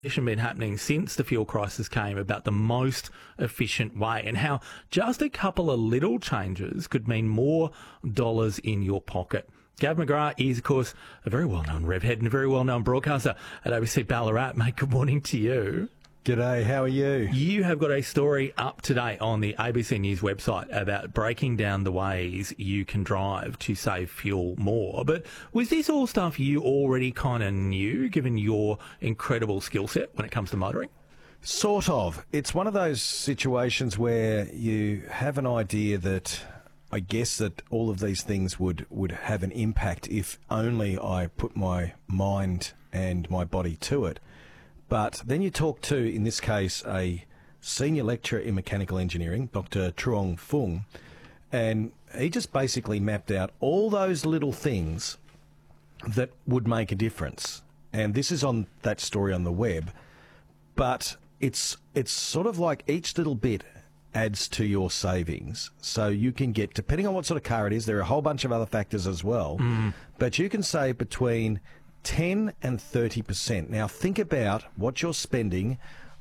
been happening since the fuel crisis came about the most efficient way and how just a couple of little changes could mean more dollars in your pocket. Gav McGrath is, of course, a very well-known rev head and a very well-known broadcaster at ABC Ballarat. Mate, good morning to you. G'day, how are you? You have got a story up to date on the ABC News website about breaking down the ways you can drive to save fuel more. But was this all stuff you already kind of knew, given your incredible skill set when it comes to motoring? Sort of. It's one of those situations where you have an idea that I guess that all of these things would have an impact if only I put my mind and my body to it. But then you talk to, in this case, a senior lecturer in mechanical engineering, Dr. Truong Phuong, and he just basically mapped out all those little things that would make a difference. And this is on that story on the web, but it's sort of like each little bit adds to your savings. So you can get, depending on what sort of car it is, there are a whole bunch of other factors as well, but you can save between 10 and 30%. Now think about what you're spending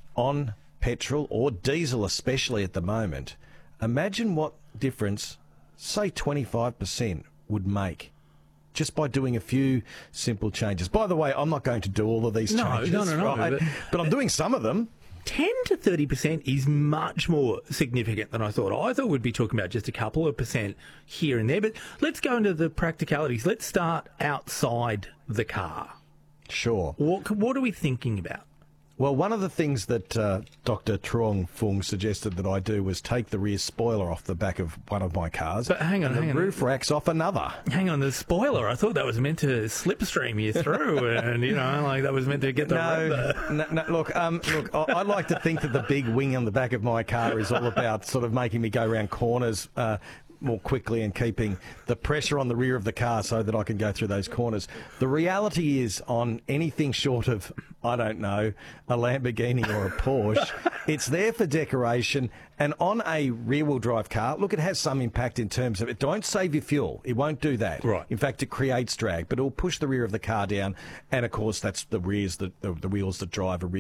on petrol or diesel, especially at the moment. Imagine what difference, say 25%, would make just by doing a few simple changes. By the way, I'm not going to do all of these changes, no, right? But I'm doing some of them. 10 to 30% is much more significant than I thought. I thought we'd be talking about just a couple of percent here and there. But let's go into the practicalities. Let's start outside the car. Sure. What are we thinking about? Well, one of the things that Dr. Truong Phuong suggested that I do was take the rear spoiler off the back of one of my cars. But hang on. The roof rack's off another. Hang on, the spoiler. I thought that was meant to slipstream you through, and like that was meant to get the No. Look, I like to think that the big wing on the back of my car is all about sort of making me go around corners more quickly and keeping the pressure on the rear of the car so that I can go through those corners. The reality is, on anything short of, I don't know, a Lamborghini or a Porsche, it's there for decoration. And on a rear-wheel drive car, look, it has some impact in terms of it don't save you fuel. It won't do that. Right. In fact, it creates drag, but it'll push the rear of the car down. And of course, that's the wheels that drive a rear